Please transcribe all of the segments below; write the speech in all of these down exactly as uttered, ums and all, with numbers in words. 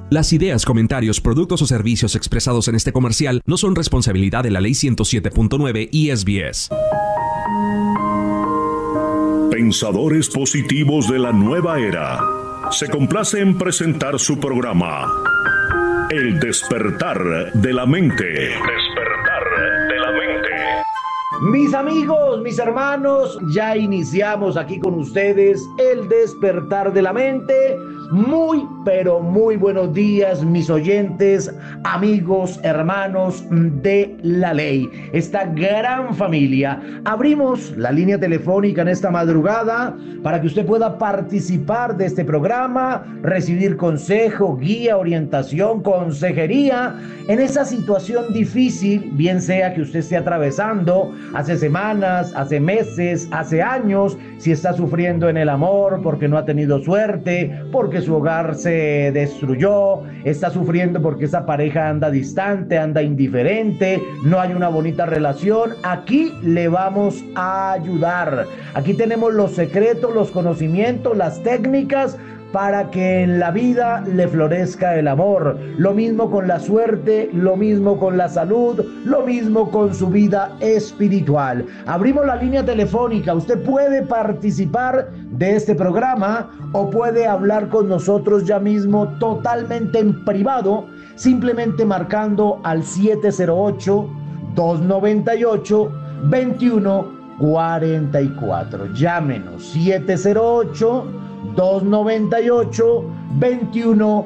Las ideas, comentarios, productos o servicios expresados en este comercial no son responsabilidad de la Ley ciento siete punto nueve y S B S. Pensadores positivos de la nueva era. Se complace en presentar su programa El despertar de la mente. El despertar de la mente. Mis amigos, mis hermanos, ya iniciamos aquí con ustedes El despertar de la mente. Muy, pero muy buenos días, mis oyentes, amigos, hermanos de la ley, esta gran familia. Abrimos la línea telefónica en esta madrugada para que usted pueda participar de este programa, recibir consejo, guía, orientación, consejería en esa situación difícil, bien sea que usted esté atravesando hace semanas, hace meses, hace años, si está sufriendo en el amor porque no ha tenido suerte, porque su hogar se destruyó, está sufriendo porque esa pareja anda distante, anda indiferente, no hay una bonita relación. Aquí le vamos a ayudar. Aquí tenemos los secretos, los conocimientos, las técnicas para que en la vida le florezca el amor. Lo mismo con la suerte, lo mismo con la salud, lo mismo con su vida espiritual. Abrimos la línea telefónica. Usted puede participar de este programa o puede hablar con nosotros ya mismo totalmente en privado, simplemente marcando al siete cero ocho, dos nueve ocho, dos uno cuatro cuatro. Llámenos siete cero ocho, dos nueve ocho, dos uno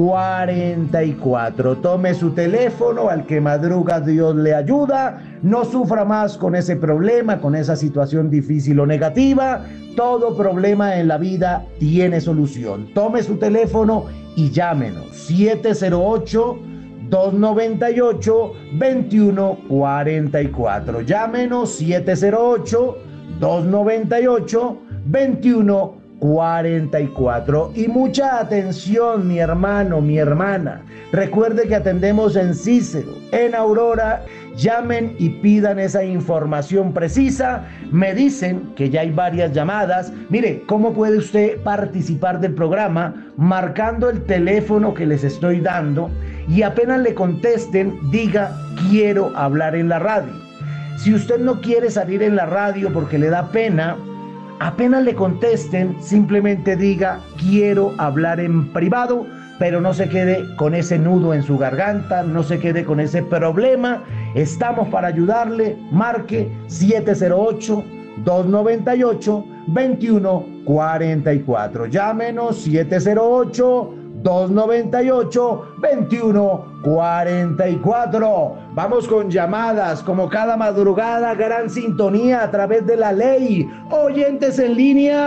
cuatro cuatro. Tome su teléfono, al que madruga Dios le ayuda. No sufra más con ese problema, con esa situación difícil o negativa. Todo problema en la vida tiene solución. Tome su teléfono y llámenos siete cero ocho, dos nueve ocho, dos uno cuatro cuatro. Llámenos siete cero ocho, dos nueve ocho, dos uno cuarenta y cuatro. Y mucha atención, mi hermano, mi hermana. Recuerde que atendemos en Cícero, en Aurora. Llamen y pidan esa información precisa. Me dicen que ya hay varias llamadas. Mire, ¿cómo puede usted participar del programa? Marcando el teléfono que les estoy dando, y apenas le contesten, diga: quiero hablar en la radio. Si usted no quiere salir en la radio porque le da pena, apenas le contesten, simplemente diga: quiero hablar en privado, pero no se quede con ese nudo en su garganta, no se quede con ese problema. Estamos para ayudarle. Marque siete cero ocho, dos nueve ocho, dos uno cuatro cuatro. Llámenos siete cero ocho, dos nueve ocho, dos uno cuatro cuatro. Vamos con llamadas, como cada madrugada, gran sintonía a través de la ley. Oyentes en línea,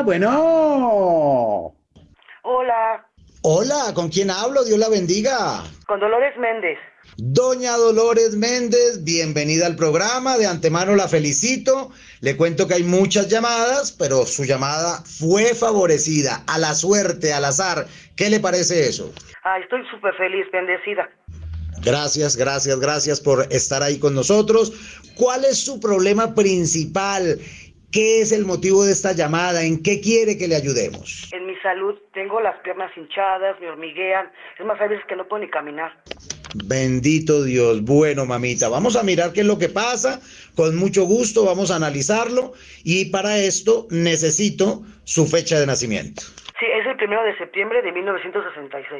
bueno. Hola. Hola, ¿con quién hablo? Dios la bendiga. Con Dolores Méndez. Doña Dolores Méndez, bienvenida al programa. De antemano la felicito. Le cuento que hay muchas llamadas, pero su llamada fue favorecida, a la suerte, al azar. ¿Qué le parece eso? Ay, estoy súper feliz, bendecida. Gracias, gracias, gracias por estar ahí con nosotros. ¿Cuál es su problema principal? ¿Qué es el motivo de esta llamada? ¿En qué quiere que le ayudemos? En mi salud tengo las piernas hinchadas, me hormiguean. Es más, hay veces que no puedo ni caminar. Bendito Dios. Bueno, mamita, vamos a mirar qué es lo que pasa. Con mucho gusto vamos a analizarlo. Y para esto necesito su fecha de nacimiento. Sí, es el primero de septiembre de mil novecientos sesenta y seis.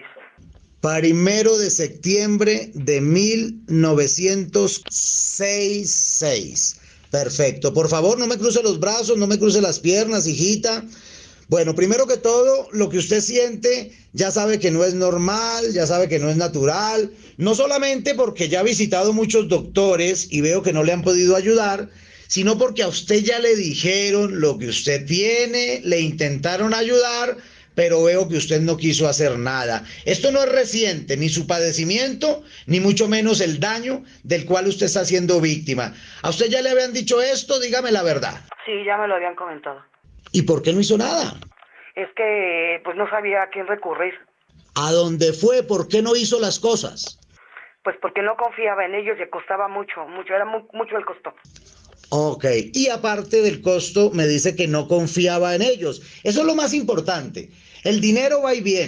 Primero de septiembre de mil novecientos sesenta y seis. Perfecto. Por favor, no me cruce los brazos, no me cruce las piernas, hijita. Bueno, primero que todo, lo que usted siente, ya sabe que no es normal, ya sabe que no es natural. No solamente porque ya ha visitado muchos doctores y veo que no le han podido ayudar, sino porque a usted ya le dijeron lo que usted tiene, le intentaron ayudar, pero veo que usted no quiso hacer nada. Esto no es reciente, ni su padecimiento, ni mucho menos el daño del cual usted está siendo víctima. ¿A usted ya le habían dicho esto? Dígame la verdad. Sí, ya me lo habían comentado. ¿Y por qué no hizo nada? Es que pues no sabía a quién recurrir. ¿A dónde fue? ¿Por qué no hizo las cosas? Pues porque no confiaba en ellos y costaba mucho, mucho, era muy, mucho el costo. Ok, y aparte del costo, me dice que no confiaba en ellos. Eso es lo más importante. El dinero va y viene,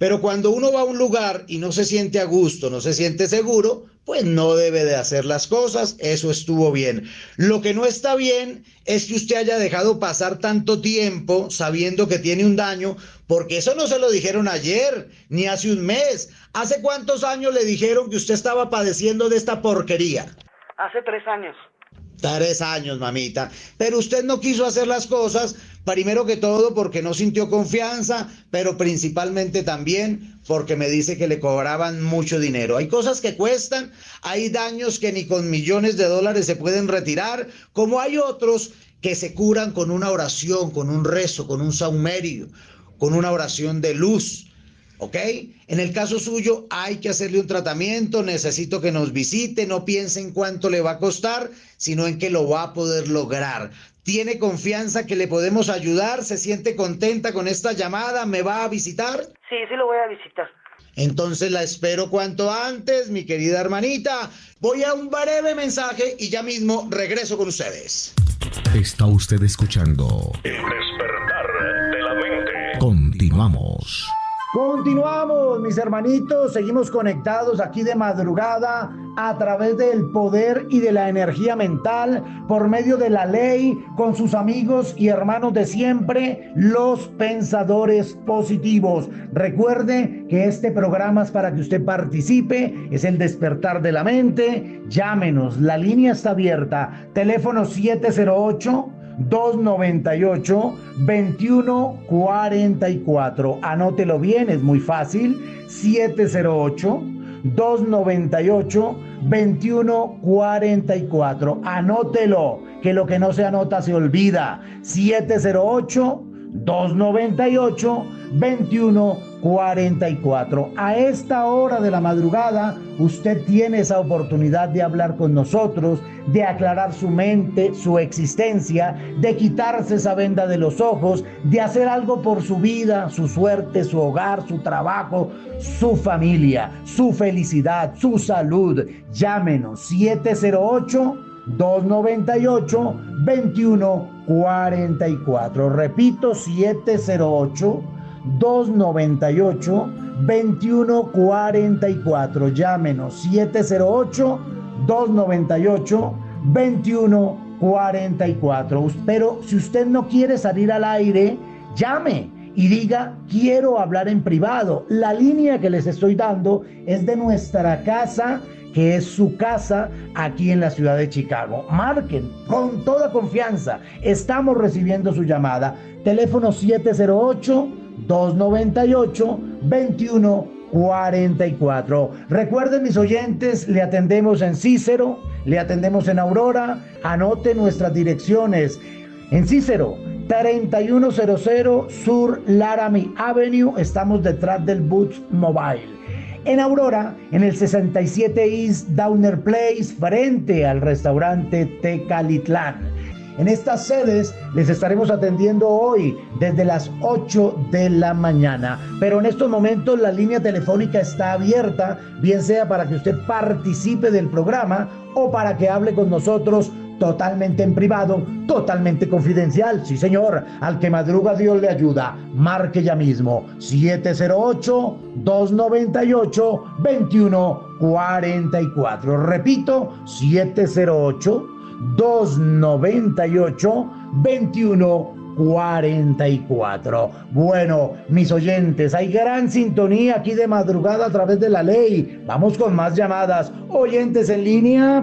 Pero cuando uno va a un lugar y no se siente a gusto, no se siente seguro, pues no debe de hacer las cosas. Eso estuvo bien. Lo que no está bien es que usted haya dejado pasar tanto tiempo sabiendo que tiene un daño, porque eso no se lo dijeron ayer, ni hace un mes. ¿Hace cuántos años le dijeron que usted estaba padeciendo de esta porquería? Hace tres años. Tres años, mamita. Pero usted no quiso hacer las cosas, primero que todo porque no sintió confianza, pero principalmente también porque me dice que le cobraban mucho dinero. Hay cosas que cuestan, hay daños que ni con millones de dólares se pueden retirar, como hay otros que se curan con una oración, con un rezo, con un saumerio, con una oración de luz. ¿Ok? En el caso suyo hay que hacerle un tratamiento, necesito que nos visite, no piense en cuánto le va a costar, sino en que lo va a poder lograr. ¿Tiene confianza que le podemos ayudar? ¿Se siente contenta con esta llamada? ¿Me va a visitar? Sí, sí lo voy a visitar. Entonces la espero cuanto antes, mi querida hermanita. Voy a un breve mensaje y ya mismo regreso con ustedes. Está usted escuchando El despertar de la mente. Continuamos. Continuamos, mis hermanitos, seguimos conectados aquí de madrugada a través del poder y de la energía mental por medio de la ley con sus amigos y hermanos de siempre, los pensadores positivos. Recuerde que este programa es para que usted participe, es el despertar de la mente. Llámenos, la línea está abierta, teléfono siete cero ocho, dos noventa y ocho, veintiuno cuarenta y cuatro. Anótelo bien, es muy fácil. siete cero ocho, dos noventa y ocho, veintiuno cuarenta y cuatro. Anótelo, que lo que no se anota se olvida. siete cero ocho, dos noventa y ocho, veintiuno cuarenta y cuatro. A esta hora de la madrugada, usted tiene esa oportunidad de hablar con nosotros, de aclarar su mente, su existencia, de quitarse esa venda de los ojos, de hacer algo por su vida, su suerte, su hogar, su trabajo, su familia, su felicidad, su salud. Llámenos siete cero ocho, dos noventa y ocho, veintiuno cuarenta y cuatro. Repito, siete cero ocho, dos noventa y ocho, veintiuno cuarenta y cuatro. Llámenos siete cero ocho, dos noventa y ocho, veintiuno cuarenta y cuatro. Pero si usted no quiere salir al aire, llame y diga: quiero hablar en privado. La línea que les estoy dando es de nuestra casa, que es su casa aquí en la ciudad de Chicago. Marquen con toda confianza. Estamos recibiendo su llamada. Teléfono siete cero ocho, dos noventa y ocho, veintiuno cuarenta y cuatro. Recuerden, mis oyentes, le atendemos en Cícero, le atendemos en Aurora. Anote nuestras direcciones. En Cícero, treinta y uno cero cero Sur Laramie Avenue, estamos detrás del Boots Mobile. En Aurora, en el sesenta y siete East Downer Place, frente al restaurante Tecalitlán. En estas sedes les estaremos atendiendo hoy desde las ocho de la mañana. Pero en estos momentos la línea telefónica está abierta, bien sea para que usted participe del programa o para que hable con nosotros totalmente en privado, totalmente confidencial. Sí, señor, al que madruga Dios le ayuda. Marque ya mismo siete cero ocho, dos noventa y ocho, veintiuno cuarenta y cuatro. Repito, siete cero ocho, dos noventa y ocho, veintiuno cuarenta y cuatro. Bueno, mis oyentes, hay gran sintonía aquí de madrugada a través de la ley. Vamos con más llamadas. Oyentes en línea,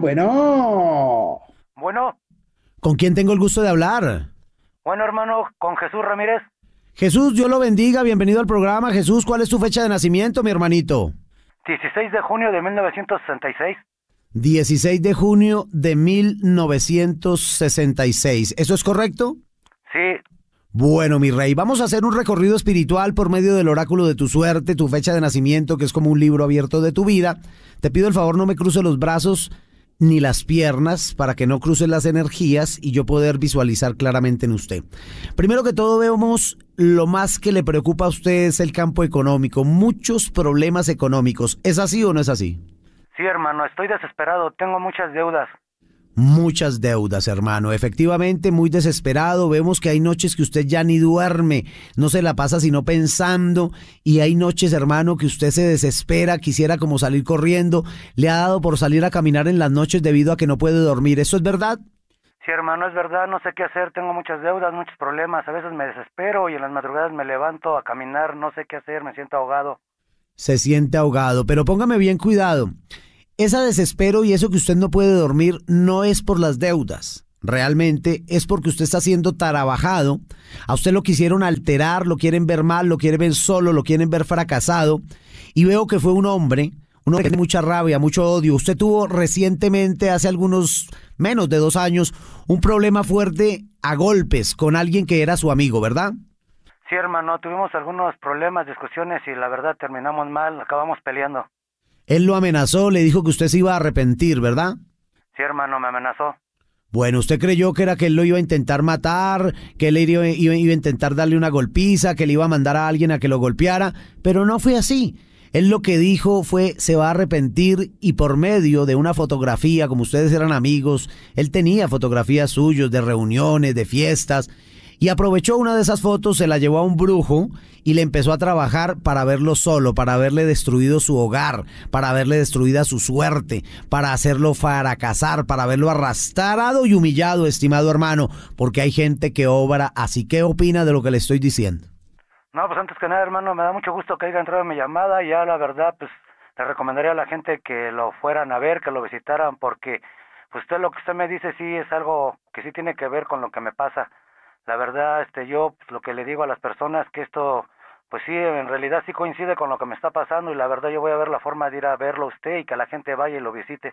bueno. Bueno. ¿Con quién tengo el gusto de hablar? Bueno, hermano, con Jesús Ramírez. Jesús, Dios lo bendiga, bienvenido al programa. Jesús, ¿cuál es tu fecha de nacimiento, mi hermanito? dieciséis de junio de mil novecientos sesenta y seis. dieciséis de junio de mil novecientos sesenta y seis, ¿eso es correcto? Sí. Bueno, mi rey, vamos a hacer un recorrido espiritual por medio del oráculo de tu suerte, tu fecha de nacimiento, que es como un libro abierto de tu vida. Te pido el favor, no me cruce los brazos ni las piernas para que no crucen las energías y yo poder visualizar claramente en usted. Primero que todo, vemos lo más que le preocupa a usted es el campo económico, muchos problemas económicos. ¿Es así o no es así? Sí, hermano, estoy desesperado, tengo muchas deudas. muchas deudas, hermano. Efectivamente, muy desesperado. Vemos que hay noches que usted ya ni duerme, no se la pasa sino pensando. Y hay noches, hermano, que usted se desespera, quisiera como salir corriendo. Le ha dado por salir a caminar en las noches debido a que no puede dormir. ¿Eso es verdad? Sí, hermano, es verdad, no sé qué hacer, tengo muchas deudas, muchos problemas, a veces me desespero y en las madrugadas me levanto a caminar, no sé qué hacer, me siento ahogado. Se siente ahogado, pero póngame bien cuidado. Ese desespero y eso que usted no puede dormir no es por las deudas. Realmente es porque usted está siendo trabajado. A usted lo quisieron alterar, lo quieren ver mal, lo quieren ver solo, lo quieren ver fracasado. Y veo que fue un hombre, un hombre que tiene mucha rabia, mucho odio. Usted tuvo recientemente, hace algunos menos de dos años, un problema fuerte a golpes con alguien que era su amigo, ¿verdad? Sí, hermano, tuvimos algunos problemas, discusiones y la verdad terminamos mal, acabamos peleando. Él lo amenazó, le dijo que usted se iba a arrepentir, ¿verdad? Sí, hermano, me amenazó. Bueno, usted creyó que era que él lo iba a intentar matar, que él iba, iba, iba a intentar darle una golpiza, que le iba a mandar a alguien a que lo golpeara, pero no fue así. Él lo que dijo fue, se va a arrepentir, y por medio de una fotografía, como ustedes eran amigos, él tenía fotografías suyos de reuniones, de fiestas, y aprovechó una de esas fotos, se la llevó a un brujo y le empezó a trabajar para verlo solo, para haberle destruido su hogar, para haberle destruida su suerte, para hacerlo fracasar, para haberlo arrastrado y humillado, estimado hermano, porque hay gente que obra así. ¿Qué opina de lo que le estoy diciendo? No, pues antes que nada, hermano, me da mucho gusto que haya entrado en mi llamada y ya la verdad, pues le recomendaría a la gente que lo fueran a ver, que lo visitaran, porque pues usted lo que usted me dice sí es algo que sí tiene que ver con lo que me pasa. La verdad, este, yo pues, lo que le digo a las personas que esto, pues sí, en realidad sí coincide con lo que me está pasando y la verdad yo voy a ver la forma de ir a verlo a usted y que la gente vaya y lo visite.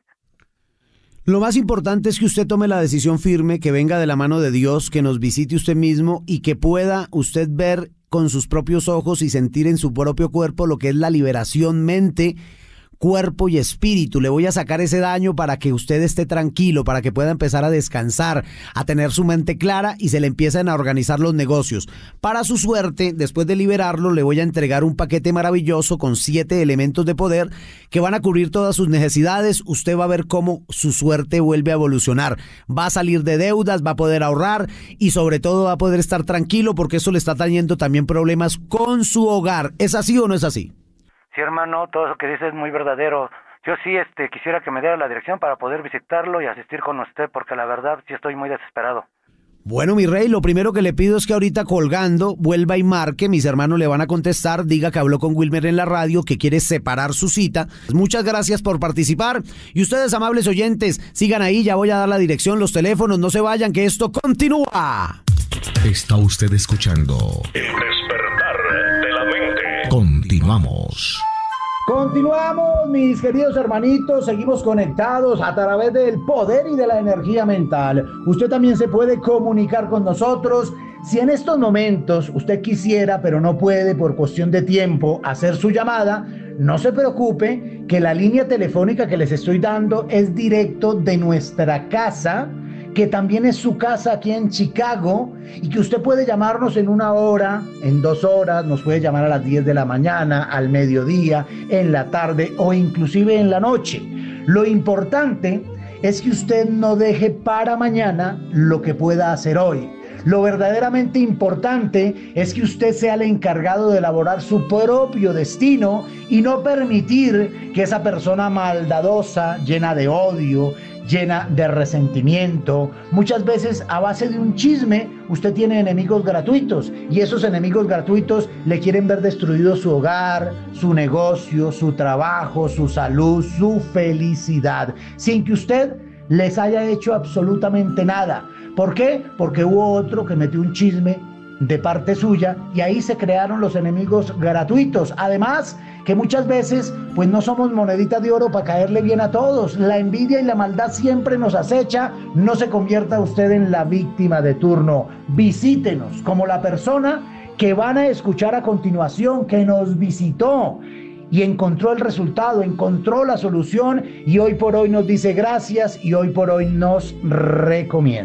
Lo más importante es que usted tome la decisión firme, que venga de la mano de Dios, que nos visite usted mismo y que pueda usted ver con sus propios ojos y sentir en su propio cuerpo lo que es la liberación mente, cuerpo y espíritu. Le voy a sacar ese daño para que usted esté tranquilo, para que pueda empezar a descansar, a tener su mente clara y se le empiecen a organizar los negocios. Para su suerte, después de liberarlo, le voy a entregar un paquete maravilloso con siete elementos de poder que van a cubrir todas sus necesidades. Usted va a ver cómo su suerte vuelve a evolucionar. Va a salir de deudas, va a poder ahorrar y sobre todo va a poder estar tranquilo porque eso le está trayendo también problemas con su hogar. ¿Es así o no es así? Sí, hermano, todo eso que dice es muy verdadero. Yo sí este, quisiera que me diera la dirección para poder visitarlo y asistir con usted, porque la verdad sí estoy muy desesperado. Bueno, mi rey, lo primero que le pido es que ahorita colgando vuelva y marque, mis hermanos le van a contestar, diga que habló con Wilmer en la radio, que quiere separar su cita. Muchas gracias por participar y ustedes, amables oyentes, sigan ahí, ya voy a dar la dirección, los teléfonos, no se vayan, que esto continúa. Está usted escuchando El despertar de la mente. Continuamos. Continuamos, mis queridos hermanitos, seguimos conectados a través del poder y de la energía mental. Usted también se puede comunicar con nosotros. Si en estos momentos usted quisiera, pero no puede por cuestión de tiempo, hacer su llamada, no se preocupe, que la línea telefónica que les estoy dando es directo de nuestra casa, que también es su casa aquí en Chicago, y que usted puede llamarnos en una hora, en dos horas, nos puede llamar a las diez de la mañana, al mediodía, en la tarde o inclusive en la noche. Lo importante es que usted no deje para mañana lo que pueda hacer hoy. Lo verdaderamente importante es que usted sea el encargado de elaborar su propio destino y no permitir que esa persona maldadosa, llena de odio, llena de resentimiento, muchas veces a base de un chisme, usted tiene enemigos gratuitos y esos enemigos gratuitos le quieren ver destruido su hogar, su negocio, su trabajo, su salud, su felicidad, sin que usted les haya hecho absolutamente nada. ¿Por qué? Porque hubo otro que metió un chisme de parte suya y ahí se crearon los enemigos gratuitos. Además, que muchas veces pues no somos moneditas de oro para caerle bien a todos. La envidia y la maldad siempre nos acecha. No se convierta usted en la víctima de turno. Visítenos como la persona que van a escuchar a continuación, que nos visitó y encontró el resultado, encontró la solución y hoy por hoy nos dice gracias y hoy por hoy nos recomienda.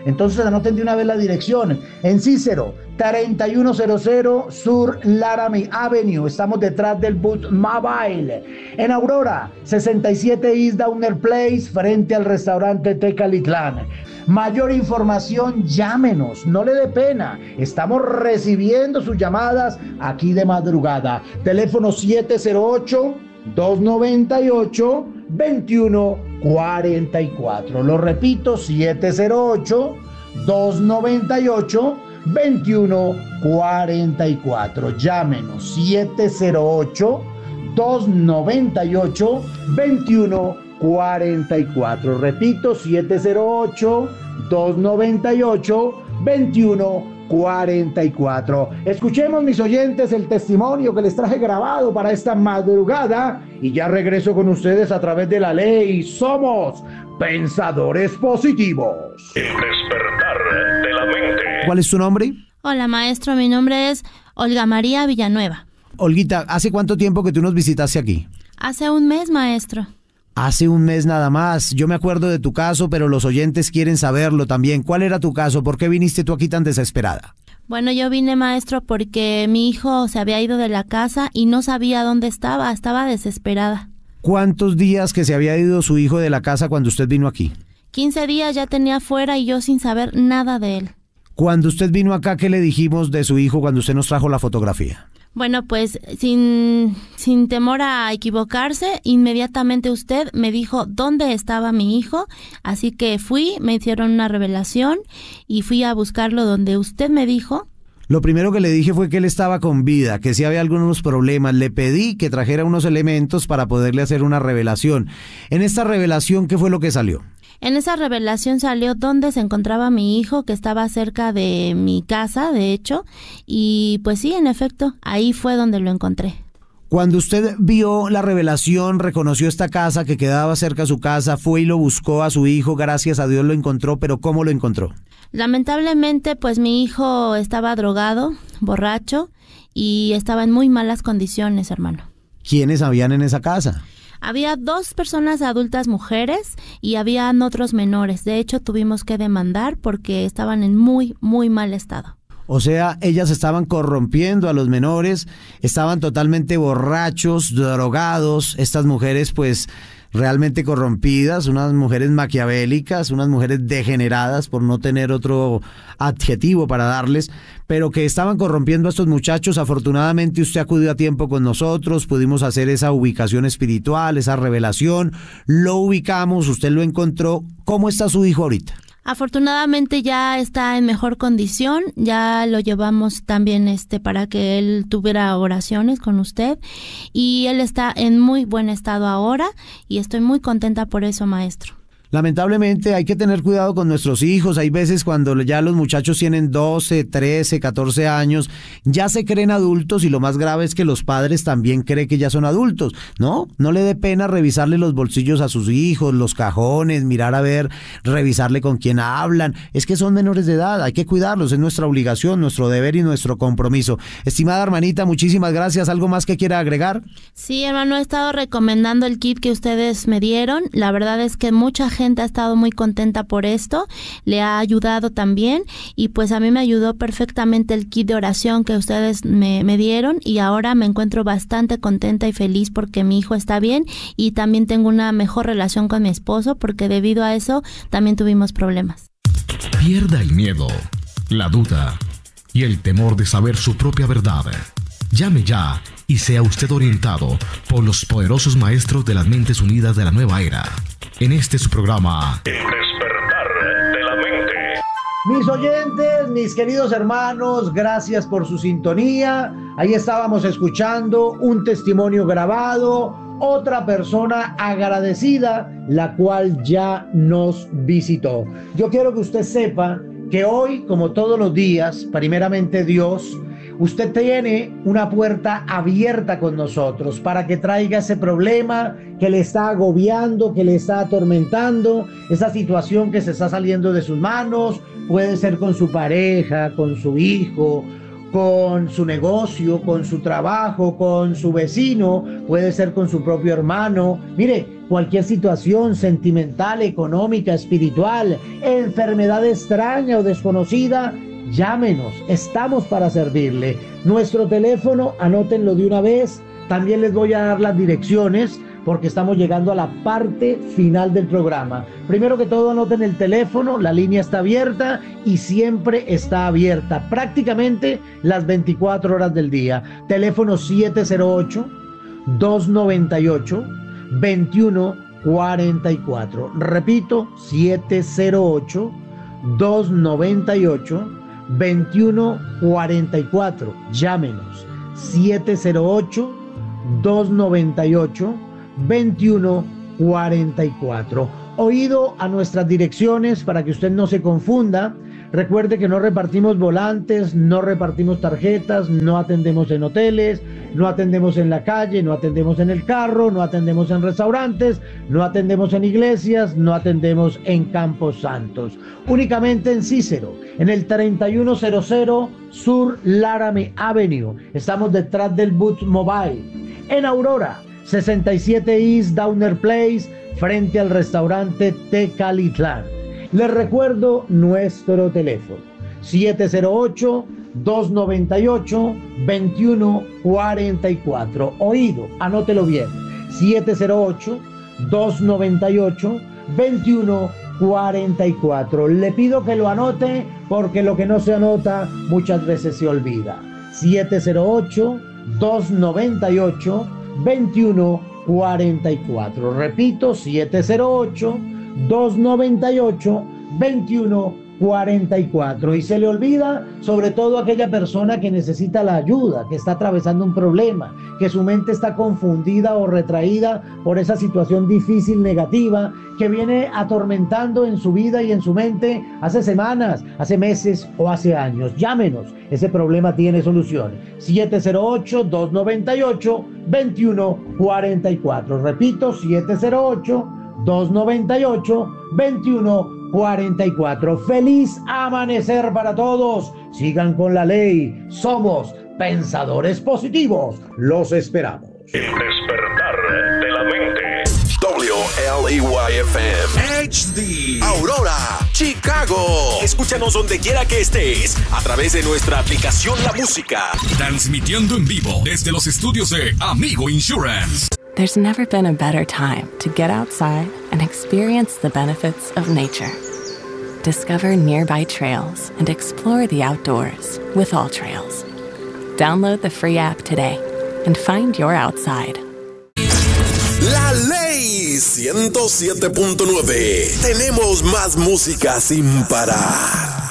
Entonces anoten de una vez la dirección. En Cícero, treinta y uno cero cero Sur Laramie Avenue. Estamos detrás del Booth Mobile. En Aurora, sesenta y siete East Downer Place, frente al restaurante Tecalitlán. Mayor información, llámenos, no le dé pena. Estamos recibiendo sus llamadas aquí de madrugada. Teléfono siete cero ocho, dos nueve ocho, dos uno cuatro cuatro. Lo repito, siete cero ocho, dos nueve ocho, dos uno cuatro cuatro. Llámenos, siete cero ocho, dos nueve ocho, dos uno cuatro cuatro. Repito, siete cero ocho, dos nueve ocho, dos uno cuatro cuatro. Escuchemos, mis oyentes, el testimonio que les traje grabado para esta madrugada y ya regreso con ustedes a través de la ley. Somos pensadores positivos. El despertar de la mente. ¿Cuál es tu nombre? Hola, maestro, mi nombre es Olga María Villanueva. Olguita, ¿hace cuánto tiempo que tú nos visitaste aquí? Hace un mes, maestro. Hace un mes nada más. Yo me acuerdo de tu caso, pero los oyentes quieren saberlo también. ¿Cuál era tu caso? ¿Por qué viniste tú aquí tan desesperada? Bueno, yo vine, maestro, porque mi hijo se había ido de la casa y no sabía dónde estaba. Estaba desesperada. ¿Cuántos días que se había ido su hijo de la casa cuando usted vino aquí? quince días ya tenía fuera y yo sin saber nada de él. Cuando usted vino acá, ¿qué le dijimos de su hijo cuando usted nos trajo la fotografía? Bueno, pues sin, sin temor a equivocarse, inmediatamente usted me dijo dónde estaba mi hijo, así que fui, me hicieron una revelación y fui a buscarlo donde usted me dijo. Lo primero que le dije fue que él estaba con vida, que si había algunos problemas. Le pedí que trajera unos elementos para poderle hacer una revelación. En esta revelación, ¿qué fue lo que salió? En esa revelación salió dónde se encontraba mi hijo, que estaba cerca de mi casa, de hecho, y pues sí, en efecto, ahí fue donde lo encontré. Cuando usted vio la revelación, reconoció esta casa que quedaba cerca de su casa, fue y lo buscó a su hijo, gracias a Dios lo encontró, pero ¿cómo lo encontró? Lamentablemente, pues mi hijo estaba drogado, borracho, y estaba en muy malas condiciones, hermano. ¿Quiénes habían en esa casa? Había dos personas adultas mujeres y habían otros menores. De hecho, tuvimos que demandar porque estaban en muy, muy mal estado. O sea, ellas estaban corrompiendo a los menores, estaban totalmente borrachos, drogados. Estas mujeres, pues, realmente corrompidas, unas mujeres maquiavélicas, unas mujeres degeneradas, por no tener otro adjetivo para darles, pero que estaban corrompiendo a estos muchachos. Afortunadamente usted acudió a tiempo con nosotros, pudimos hacer esa ubicación espiritual, esa revelación, lo ubicamos, usted lo encontró. ¿Cómo está su hijo ahorita? Afortunadamente ya está en mejor condición, ya lo llevamos también este para que él tuviera oraciones con usted y él está en muy buen estado ahora y estoy muy contenta por eso, maestro. Lamentablemente hay que tener cuidado con nuestros hijos. Hay veces cuando ya los muchachos tienen doce, trece, catorce años, ya se creen adultos y lo más grave es que los padres también creen que ya son adultos. No, no le dé pena revisarle los bolsillos a sus hijos, los cajones, mirar a ver, revisarle con quién hablan. Es que son menores de edad, hay que cuidarlos, es nuestra obligación, nuestro deber y nuestro compromiso. Estimada hermanita, muchísimas gracias. ¿Algo más que quiera agregar? Sí, hermano, he estado recomendando el kit que ustedes me dieron. La verdad es que mucha gente ha estado muy contenta por esto, le ha ayudado también y pues a mí me ayudó perfectamente el kit de oración que ustedes me, me dieron y ahora me encuentro bastante contenta y feliz porque mi hijo está bien y también tengo una mejor relación con mi esposo porque debido a eso también tuvimos problemas. Pierda el miedo, la duda y el temor de saber su propia verdad. Llame ya y sea usted orientado por los poderosos maestros de las mentes unidas de la nueva era. En este su programa, El despertar de la mente. Mis oyentes, mis queridos hermanos, gracias por su sintonía. Ahí estábamos escuchando un testimonio grabado, otra persona agradecida, la cual ya nos visitó. Yo quiero que usted sepa que hoy, como todos los días, primeramente Dios, usted tiene una puerta abierta con nosotros para que traiga ese problema que le está agobiando, que le está atormentando, esa situación que se está saliendo de sus manos, puede ser con su pareja, con su hijo, con su negocio, con su trabajo, con su vecino, puede ser con su propio hermano. Mire, cualquier situación sentimental, económica, espiritual, enfermedad extraña o desconocida, llámenos, estamos para servirle. Nuestro teléfono, anótenlo de una vez. También les voy a dar las direcciones porque estamos llegando a la parte final del programa. Primero que todo, anoten el teléfono, la línea está abierta y siempre está abierta, prácticamente las veinticuatro horas del día. Teléfono siete cero ocho, dos nueve ocho, dos uno cuatro cuatro. Repito, siete cero ocho, dos nueve ocho, dos uno cuatro cuatro. Llámenos, siete cero ocho, dos nueve ocho, veintiuno cuarenta y cuatro. Oído a nuestras direcciones para que usted no se confunda. Recuerde que no repartimos volantes, no repartimos tarjetas, no atendemos en hoteles, no atendemos en la calle, no atendemos en el carro, no atendemos en restaurantes, no atendemos en iglesias, no atendemos en campos santos. Únicamente en Cícero, en el treinta y uno cero cero Sur Laramie Avenue. Estamos detrás del Boots Mobile. En Aurora, sesenta y siete East Downer Place, frente al restaurante Tecalitlán. Les recuerdo nuestro teléfono, siete cero ocho, dos nueve ocho, dos uno cuatro cuatro. Oído, anótelo bien, siete cero ocho, dos nueve ocho, dos uno cuarenta y cuatro. Le pido que lo anote porque lo que no se anota muchas veces se olvida. siete cero ocho, dos nueve ocho, dos uno cuarenta y cuatro. Repito, siete cero ocho, dos nueve ocho, dos uno cuarenta y cuatro. Y se le olvida, sobre todo aquella persona que necesita la ayuda, que está atravesando un problema, que su mente está confundida o retraída por esa situación difícil, negativa, que viene atormentando en su vida y en su mente hace semanas, hace meses o hace años. Llámenos, ese problema tiene solución. siete cero ocho, dos nueve ocho, dos uno cuarenta y cuatro. Repito, siete cero ocho, dos nueve ocho, dos uno cuarenta y cuatro. Feliz amanecer para todos. Sigan con la ley. Somos pensadores positivos. Los esperamos. El despertar de la mente. W L E Y F M H D Aurora, Chicago. Escúchanos donde quiera que estés a través de nuestra aplicación La Música. Transmitiendo en vivo desde los estudios de Amigo Insurance. There's never been a better time to get outside and experience the benefits of nature. Discover nearby trails and explore the outdoors with All Trails. Download the free app today and find your outside. La Ley ciento siete punto nueve. Tenemos más música sin parar.